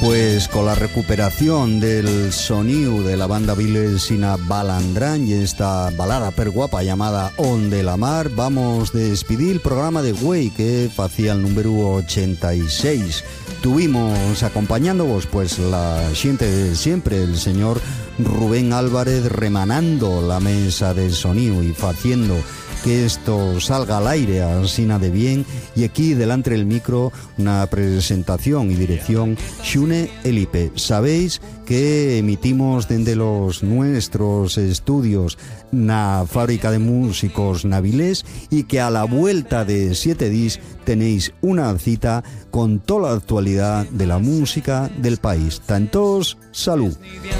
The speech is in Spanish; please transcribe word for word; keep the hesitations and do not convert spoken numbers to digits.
Pues con la recuperación del sonido de la banda Vilesina Balandrán y esta balada per guapa llamada On de la Mar, vamos a despedir el programa de Güey que hacía el número ochenta y seis. Tuvimos acompañándonos pues la gente de siempre, el señor Rubén Álvarez remanando la mesa de sonido y haciendo que esto salga al aire así de bien, y aquí delante del micro una presentación y dirección Xune Elipe. Sabéis que emitimos desde los nuestros estudios na fábrica de músicos Navilés y que a la vuelta de siete días tenéis una cita con toda la actualidad de la música del país. Tantos, salud.